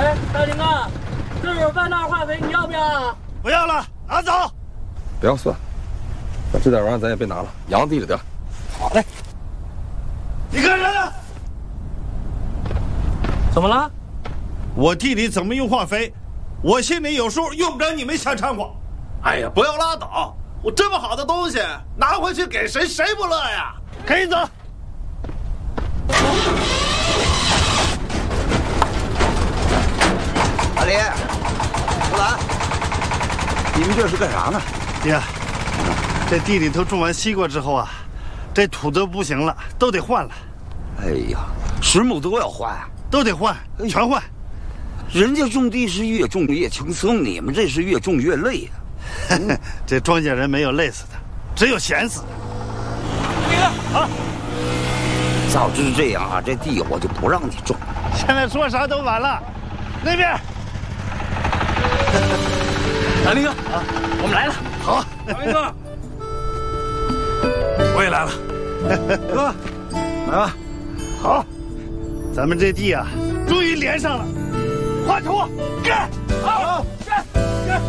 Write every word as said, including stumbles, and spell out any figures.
哎，大林哥，这有半袋化肥，你要不要？ 不要了，拿走。 不要算，那这点玩意儿咱也别拿了，养地里得。好嘞。 你干啥呢？ 怎么了？ 我地里怎么用化肥，我心里有数，用不着你们瞎掺和。 哎呀，不要拉倒！我这么好的东西拿回去给谁，谁不乐呀？ 可以走。 阿林、胡兰，你们这是干啥呢？ 爹，这地里头种完西瓜之后啊，这土都不行了，都得换了。 哎呀，石木都要换啊， 都得换，全换。 人家种地是越种越轻松，你们这是越种越累呀、 啊。这庄稼人没有累死的，只有闲死的。那个啊， 早知这样啊，这地我就不让你种。 现在说啥都晚了。那边， 大林哥啊，我们来了。 好， 大林哥， 我也来了。 哥，来吧。 好，咱们这地啊，终于连上了。换土，干！好，干干！